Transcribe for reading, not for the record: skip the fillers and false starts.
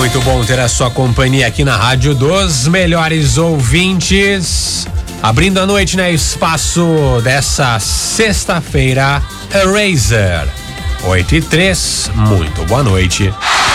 Muito bom ter a sua companhia aqui na Rádio dos Melhores Ouvintes. Abrindo a noite, né? Espaço dessa sexta-feira, Eraser. 8:03, muito boa noite.